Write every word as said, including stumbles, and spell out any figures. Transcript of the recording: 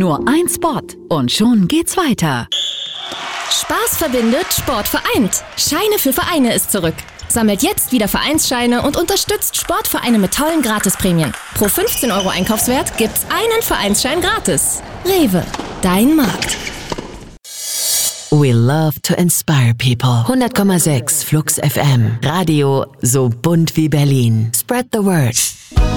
Nur ein Spot und schon geht's weiter. Spaß verbindet, Sport vereint. Scheine für Vereine ist zurück. Sammelt jetzt wieder Vereinsscheine und unterstützt Sportvereine mit tollen Gratisprämien. Pro fünfzehn Euro Einkaufswert gibt's einen Vereinsschein gratis. Rewe, dein Markt. We love to inspire people. hundert Komma sechs Flux F M. Radio so bunt wie Berlin. Spread the word.